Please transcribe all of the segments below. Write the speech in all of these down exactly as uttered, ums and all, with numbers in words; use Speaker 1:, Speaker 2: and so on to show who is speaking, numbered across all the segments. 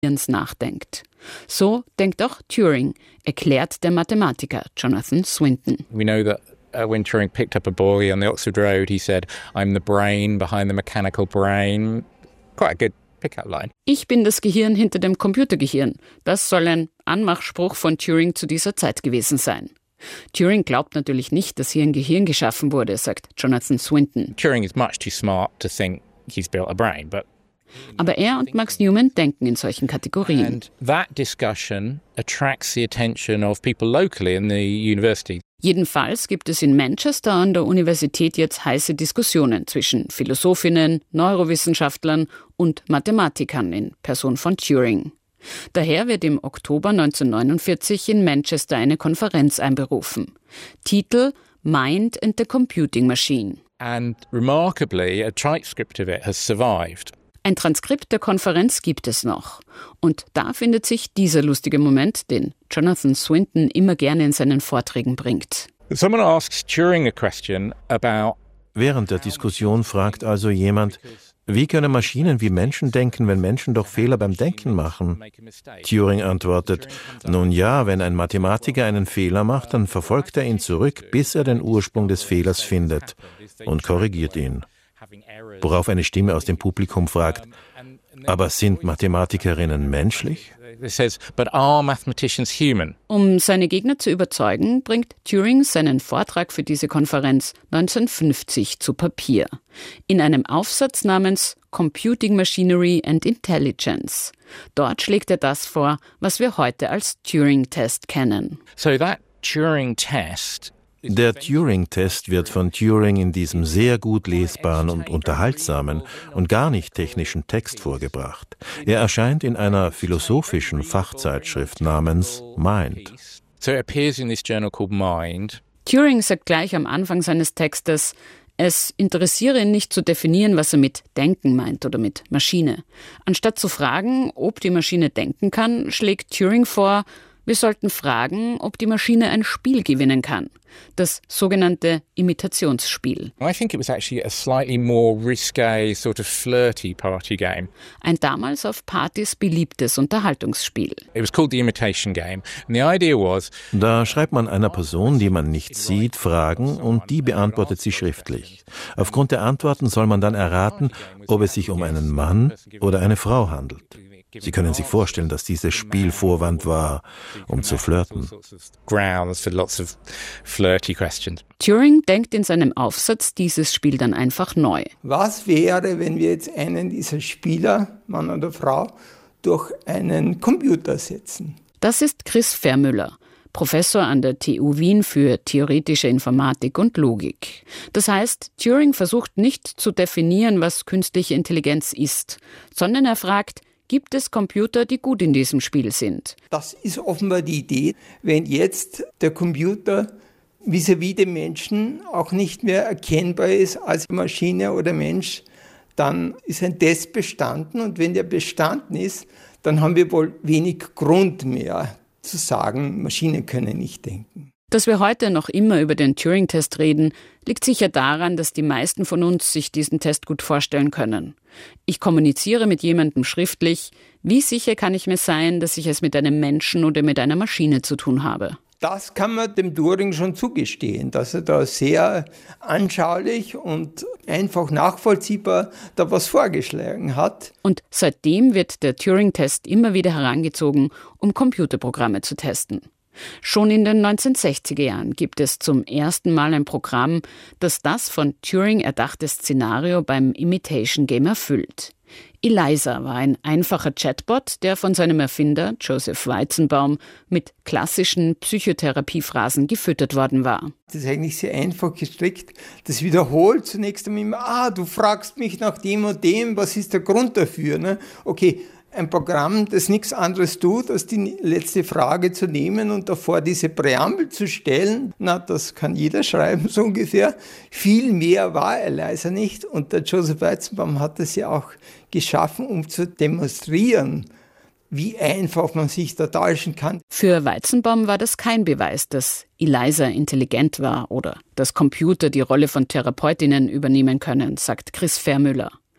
Speaker 1: nachdenkt. So denkt auch Turing, erklärt der Mathematiker Jonathan Swinton.
Speaker 2: We know that uh, when Turing picked up a boy on the Oxford Road, he said, "I'm the brain behind the mechanical brain." Quite a good pick-up line.
Speaker 1: Ich bin das Gehirn hinter dem Computergehirn. Das soll ein Anmachspruch von Turing zu dieser Zeit gewesen sein. Turing glaubt natürlich nicht, dass hier ein Gehirn geschaffen wurde, sagt Jonathan Swinton.
Speaker 2: Turing is much too smart to think he's built a brain, but
Speaker 1: Aber er und Max Newman denken in solchen Kategorien.
Speaker 2: And that discussion attracts the attention of people locally in the university.
Speaker 1: Jedenfalls gibt es in Manchester an der Universität jetzt heiße Diskussionen zwischen Philosophinnen, Neurowissenschaftlern und Mathematikern in Person von Turing. Daher wird im Oktober neunzehnhundertneunundvierzig in Manchester eine Konferenz einberufen. Titel Mind and the Computing Machine.
Speaker 2: And remarkably, a transcript of it has survived.
Speaker 1: Ein Transkript der Konferenz gibt es noch. Und da findet sich dieser lustige Moment, den Jonathan Swinton immer gerne in seinen Vorträgen bringt.
Speaker 2: Someone asks Turing a question about
Speaker 3: Während der Diskussion fragt also jemand, wie können Maschinen wie Menschen denken, wenn Menschen doch Fehler beim Denken machen? Turing antwortet, nun ja, wenn ein Mathematiker einen Fehler macht, dann verfolgt er ihn zurück, bis er den Ursprung des Fehlers findet und korrigiert ihn. Worauf eine Stimme aus dem Publikum fragt, aber sind Mathematikerinnen menschlich?
Speaker 1: Um seine Gegner zu überzeugen, bringt Turing seinen Vortrag für diese Konferenz neunzehnhundertfünfzig zu Papier. In einem Aufsatz namens Computing Machinery and Intelligence. Dort schlägt er das vor, was wir heute als Turing-Test kennen.
Speaker 2: So that Turing-Test
Speaker 3: Der Turing-Test wird von Turing in diesem sehr gut lesbaren und unterhaltsamen und gar nicht technischen Text vorgebracht. Er erscheint in einer philosophischen Fachzeitschrift namens Mind.
Speaker 2: So it appears in this journal called Mind.
Speaker 1: Turing sagt gleich am Anfang seines Textes, es interessiere ihn nicht zu definieren, was er mit Denken meint oder mit Maschine. Anstatt zu fragen, ob die Maschine denken kann, schlägt Turing vor, wir sollten fragen, ob die Maschine ein Spiel gewinnen kann. Das sogenannte Imitationsspiel.
Speaker 2: I think it was actually a slightly more risque, sort of flirty party game.
Speaker 1: Ein damals auf Partys beliebtes Unterhaltungsspiel.
Speaker 2: It was called the imitation game. And the idea was,
Speaker 3: da schreibt man einer Person, die man nicht sieht, Fragen und die beantwortet sie schriftlich. Aufgrund der Antworten soll man dann erraten, ob es sich um einen Mann oder eine Frau handelt. Sie können sich vorstellen, dass dieses Spiel Vorwand war, um zu flirten.
Speaker 1: Turing denkt in seinem Aufsatz dieses Spiel dann einfach neu.
Speaker 4: Was wäre, wenn wir jetzt einen dieser Spieler, Mann oder Frau, durch einen Computer setzen?
Speaker 1: Das ist Chris Vermüller, Professor an der T U Wien für theoretische Informatik und Logik. Das heißt, Turing versucht nicht zu definieren, was künstliche Intelligenz ist, sondern er fragt, gibt es Computer, die gut in diesem Spiel sind?
Speaker 4: Das ist offenbar die Idee, wenn jetzt der Computer vis-à-vis dem Menschen auch nicht mehr erkennbar ist als Maschine oder Mensch, dann ist ein Test bestanden und wenn der bestanden ist, dann haben wir wohl wenig Grund mehr zu sagen, Maschinen können nicht denken.
Speaker 1: Dass wir heute noch immer über den Turing-Test reden, liegt sicher daran, dass die meisten von uns sich diesen Test gut vorstellen können. Ich kommuniziere mit jemandem schriftlich. Wie sicher kann ich mir sein, dass ich es mit einem Menschen oder mit einer Maschine zu tun habe?
Speaker 4: Das kann man dem Turing schon zugestehen, dass er da sehr anschaulich und einfach nachvollziehbar da was vorgeschlagen hat.
Speaker 1: Und seitdem wird der Turing-Test immer wieder herangezogen, um Computerprogramme zu testen. Schon in den neunzehnhundertsechziger Jahren gibt es zum ersten Mal ein Programm, das das von Turing erdachte Szenario beim Imitation Game erfüllt. Eliza war ein einfacher Chatbot, der von seinem Erfinder Joseph Weizenbaum mit klassischen Psychotherapiephrasen gefüttert worden war.
Speaker 4: Das ist eigentlich sehr einfach gestrickt. Das wiederholt zunächst einmal immer, ah, du fragst mich nach dem und dem, was ist der Grund dafür? Ne? Okay, ein Programm, das nichts anderes tut, als die letzte Frage zu nehmen und davor diese Präambel zu stellen. Na, das kann jeder schreiben, so ungefähr. Viel mehr war Eliza nicht. Und der Joseph Weizenbaum hat das ja auch geschaffen, um zu demonstrieren, wie einfach man sich da täuschen kann.
Speaker 1: Für Weizenbaum war das kein Beweis, dass Eliza intelligent war oder dass Computer die Rolle von Therapeutinnen übernehmen können, sagt Chris Vermüller.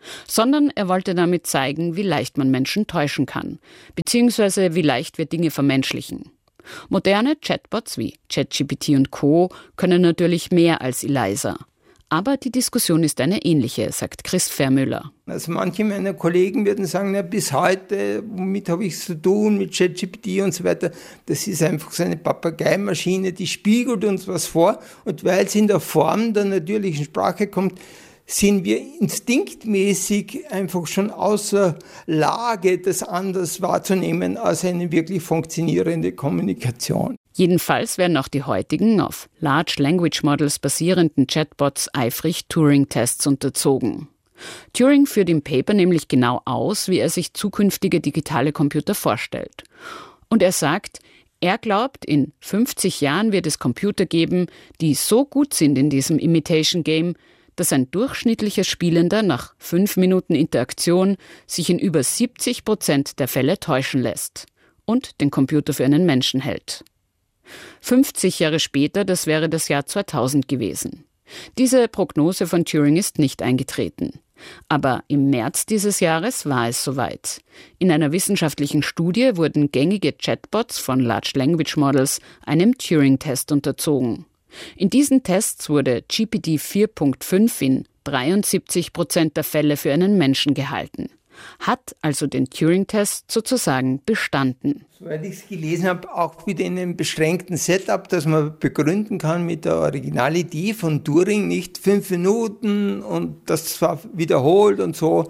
Speaker 1: sondern er wollte damit zeigen, wie leicht man Menschen täuschen kann, beziehungsweise wie leicht wir Dinge vermenschlichen. Moderne Chatbots wie ChatGPT und Co. können natürlich mehr als Eliza. Aber die Diskussion ist eine ähnliche, sagt Chris Vermüller.
Speaker 4: Also manche meiner Kollegen würden sagen, ja, bis heute, womit habe ich es zu tun, mit ChatGPT und so weiter. Das ist einfach so eine Papageimaschine, die spiegelt uns was vor. Und weil es in der Form der natürlichen Sprache kommt, sind wir instinktmäßig einfach schon außer Lage, das anders wahrzunehmen als eine wirklich funktionierende Kommunikation.
Speaker 1: Jedenfalls werden auch die heutigen auf Large Language Models basierenden Chatbots eifrig Turing-Tests unterzogen. Turing führt im Paper nämlich genau aus, wie er sich zukünftige digitale Computer vorstellt. Und er sagt, er glaubt, in fünfzig Jahren wird es Computer geben, die so gut sind in diesem Imitation Game, dass ein durchschnittlicher Spielender nach fünf Minuten Interaktion sich in über siebzig Prozent der Fälle täuschen lässt und den Computer für einen Menschen hält. fünfzig Jahre später, das wäre das Jahr zweitausend gewesen. Diese Prognose von Turing ist nicht eingetreten. Aber im März dieses Jahres war es soweit. In einer wissenschaftlichen Studie wurden gängige Chatbots von Large Language Models einem Turing-Test unterzogen. In diesen Tests wurde G P T vier Punkt fünf in dreiundsiebzig Prozent der Fälle für einen Menschen gehalten. Hat also den Turing-Test sozusagen bestanden.
Speaker 4: Soweit ich es gelesen habe, auch wieder in einem beschränkten Setup, das man begründen kann mit der Originalidee von Turing, nicht fünf Minuten und das zwar wiederholt und so.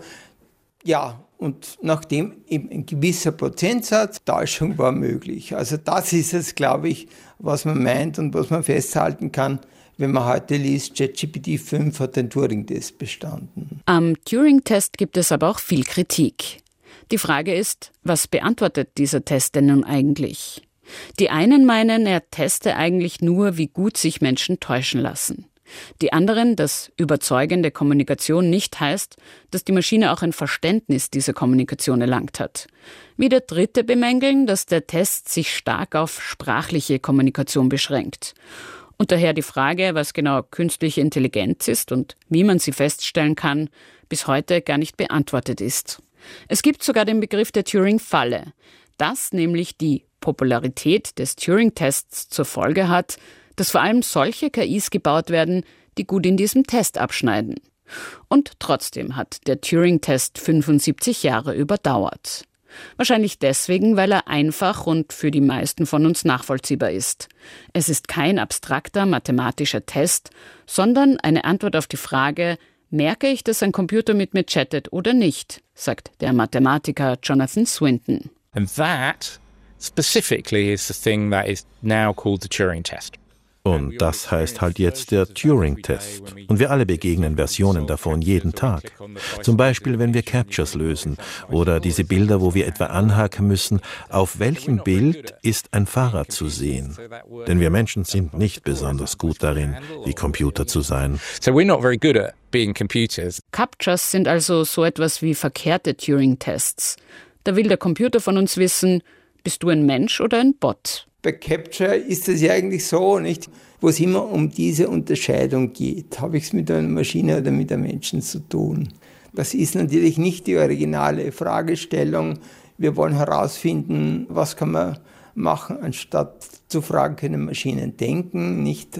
Speaker 4: Ja, und nachdem eben ein gewisser Prozentsatz Täuschung war möglich. Also das ist es, glaube ich, was man meint und was man festhalten kann, wenn man heute liest, ChatGPT fünf hat den Turing-Test bestanden.
Speaker 1: Am Turing-Test gibt es aber auch viel Kritik. Die Frage ist, was beantwortet dieser Test denn nun eigentlich? Die einen meinen, er teste eigentlich nur, wie gut sich Menschen täuschen lassen. Die anderen, dass überzeugende Kommunikation nicht heißt, dass die Maschine auch ein Verständnis dieser Kommunikation erlangt hat. Wieder Dritte bemängeln, dass der Test sich stark auf sprachliche Kommunikation beschränkt. Und daher die Frage, was genau künstliche Intelligenz ist und wie man sie feststellen kann, bis heute gar nicht beantwortet ist. Es gibt sogar den Begriff der Turing-Falle, das nämlich die Popularität des Turing-Tests zur Folge hat, dass vor allem solche K Is gebaut werden, die gut in diesem Test abschneiden. Und trotzdem hat der Turing-Test fünfundsiebzig Jahre überdauert. Wahrscheinlich deswegen, weil er einfach und für die meisten von uns nachvollziehbar ist. Es ist kein abstrakter mathematischer Test, sondern eine Antwort auf die Frage, merke ich, dass ein Computer mit mir chattet oder nicht, sagt der Mathematiker Jonathan Swinton.
Speaker 2: And that specifically is the thing that is now called the Turing test.
Speaker 3: Und das heißt halt jetzt der Turing-Test. Und wir alle begegnen Versionen davon jeden Tag. Zum Beispiel, wenn wir Captchas lösen oder diese Bilder, wo wir etwa anhaken müssen, auf welchem Bild ist ein Fahrrad zu sehen. Denn wir Menschen sind nicht besonders gut darin, wie Computer zu sein.
Speaker 2: So we're not very good at being computers.
Speaker 1: Captchas sind also so etwas wie verkehrte Turing-Tests. Da will der Computer von uns wissen, bist du ein Mensch oder ein Bot?
Speaker 4: Bei Captcha ist es ja eigentlich so, nicht, wo es immer um diese Unterscheidung geht. Habe ich es mit einer Maschine oder mit einem Menschen zu tun? Das ist natürlich nicht die originale Fragestellung. Wir wollen herausfinden, was kann man machen, anstatt zu fragen, können Maschinen denken, nicht?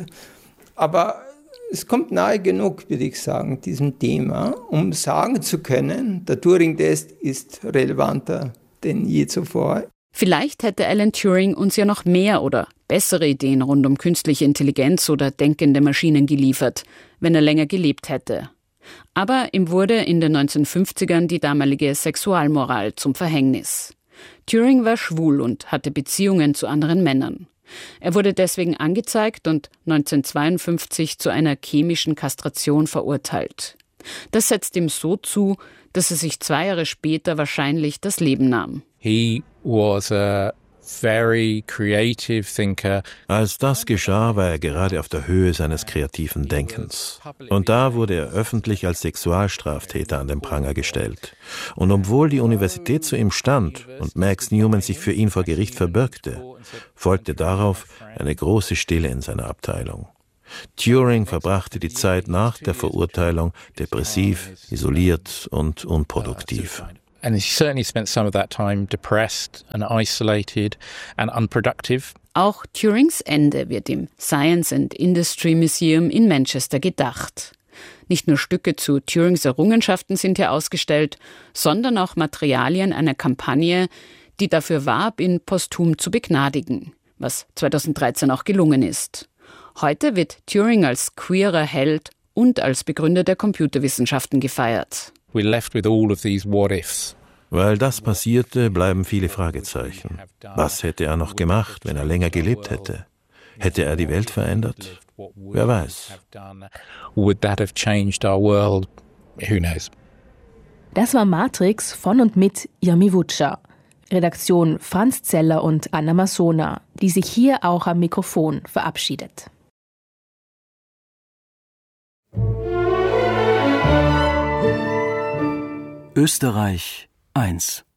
Speaker 4: Aber es kommt nahe genug, würde ich sagen, diesem Thema, um sagen zu können, der Turing-Test ist relevanter denn je zuvor.
Speaker 1: Vielleicht hätte Alan Turing uns ja noch mehr oder bessere Ideen rund um künstliche Intelligenz oder denkende Maschinen geliefert, wenn er länger gelebt hätte. Aber ihm wurde in den neunzehnhundertfünfzigern die damalige Sexualmoral zum Verhängnis. Turing war schwul und hatte Beziehungen zu anderen Männern. Er wurde deswegen angezeigt und neunzehnhundertzweiundfünfzig zu einer chemischen Kastration verurteilt. Das setzt ihm so zu, dass er sich zwei Jahre später wahrscheinlich das Leben nahm.
Speaker 2: He was a very creative thinker.
Speaker 3: Als das geschah, war er gerade auf der Höhe seines kreativen Denkens. Und da wurde er öffentlich als Sexualstraftäter an den Pranger gestellt. Und obwohl die Universität zu ihm stand und Max Newman sich für ihn vor Gericht verbürgte, folgte darauf eine große Stille in seiner Abteilung. Turing verbrachte die Zeit nach der Verurteilung depressiv, isoliert und unproduktiv.
Speaker 2: And he certainly spent some of that time depressed and isolated and unproductive.
Speaker 1: Auch Turings Ende wird im Science and Industry Museum in Manchester gedacht. Nicht nur Stücke zu Turings Errungenschaften sind hier ausgestellt, sondern auch Materialien einer Kampagne, die dafür warb, ihn posthum zu begnadigen, was zweitausenddreizehn auch gelungen ist. Heute wird Turing als queerer Held und als Begründer der Computerwissenschaften gefeiert.
Speaker 2: We're left with all of these what-ifs.
Speaker 3: Weil das passierte, bleiben viele Fragezeichen. Was hätte er noch gemacht, wenn er länger gelebt hätte? Hätte er die Welt verändert? Wer weiß.
Speaker 2: Would that have changed our world? Who knows?
Speaker 5: Das war Matrix von und mit Yami Wutscher. Redaktion Franz Zeller und Anna Masona, die sich hier auch am Mikrofon verabschiedet.
Speaker 6: Österreich eins